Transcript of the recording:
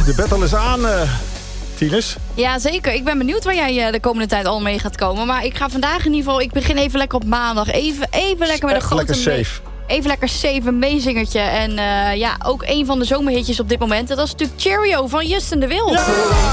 De battle is aan, Tines. Ja, zeker. Ik ben benieuwd waar jij de komende tijd al mee gaat komen. Maar ik ga vandaag in ieder geval... Ik begin even lekker op maandag. Even lekker met een grote... Lekker safe. Even lekker safe, een meezingertje. En ook een van de zomerhitjes op dit moment. Dat is natuurlijk Cheerio van Justin de Wild. Ja!